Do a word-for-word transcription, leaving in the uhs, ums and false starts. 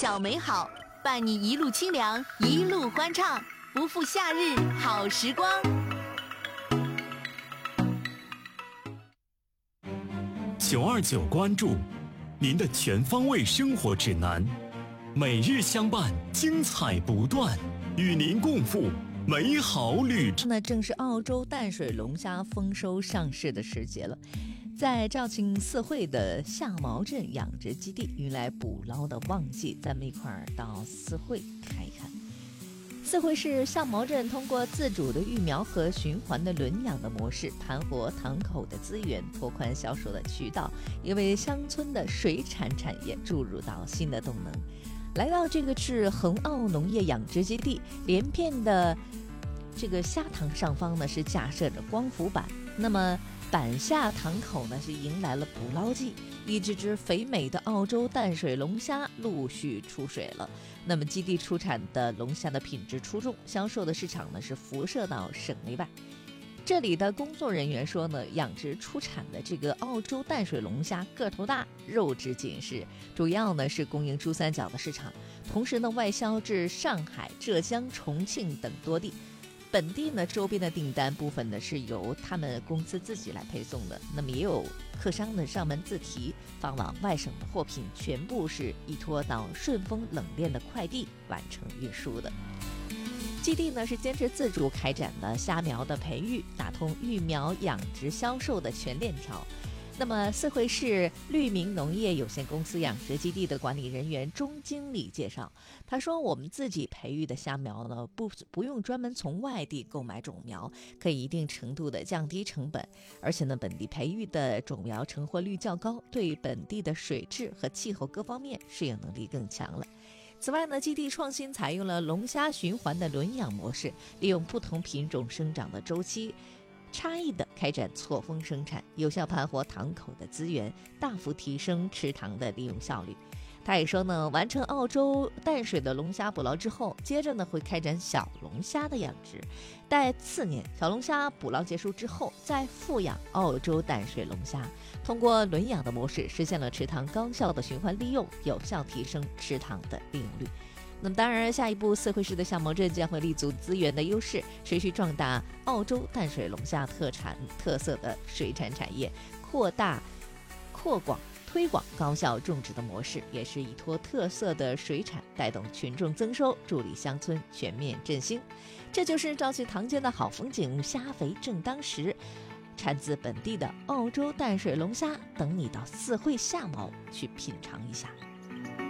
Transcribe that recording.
小美好，伴你一路清凉，一路欢畅，不负夏日好时光。 九二九关注您的全方位生活指南，每日相伴，精彩不断，与您共赴美好旅程。 那正是澳洲淡水龙虾丰收上市的时节了，在肇庆四惠的下毛镇养殖基地迎来捕捞的旺季，咱们一块儿到四惠看一看。四惠市下毛镇通过自主的育苗和循环的轮养的模式，盘活塘口的资源，拓宽销售的渠道，也为乡村的水产产业注入到新的动能。来到这个是恒澳农业养殖基地，连片的这个虾塘上方呢是架设着光伏板，那么板下塘口呢是迎来了捕捞季，一只只肥美的澳洲淡水龙虾陆续出水了。那么基地出产的龙虾的品质出众，销售的市场呢是辐射到省内外。这里的工作人员说呢，养殖出产的这个澳洲淡水龙虾个头大，肉质紧实，主要呢是供应珠三角的市场，同时呢外销至上海、浙江、重庆等多地。本地呢周边的订单部分呢是由他们公司自己来配送的，那么也有客商呢上门自提，发往外省的货品全部是依托到顺丰冷链的快递完成运输的。基地呢是坚持自主开展了虾苗的培育，打通育苗养殖销售的全链条。那么四惠市绿明农业有限公司养殖基地的管理人员钟经理介绍，他说我们自己培育的虾苗呢，不不用专门从外地购买种苗，可以一定程度的降低成本，而且呢本地培育的种苗成活率较高，对本地的水质和气候各方面适应能力更强了。此外呢，基地创新采用了龙虾循环的轮养模式，利用不同品种生长的周期差异的开展错峰生产，有效盘活塘口的资源，大幅提升池塘的利用效率。他也说呢，完成澳洲淡水的龙虾捕捞之后，接着呢会开展小龙虾的养殖，待次年小龙虾捕捞结束之后，再复养澳洲淡水龙虾，通过轮养的模式实现了池塘高效的循环利用，有效提升池塘的利用率。那么当然，下一步四惠市的下毛镇将会立足资源的优势，持续壮大澳洲淡水龙虾特产特色的水产产业，扩大扩广推广高效种植的模式，也是依托特色的水产带动群众增收，助力乡村全面振兴。这就是肇庆塘间的好风景，虾肥正当时，产自本地的澳洲淡水龙虾，等你到四惠下毛去品尝一下。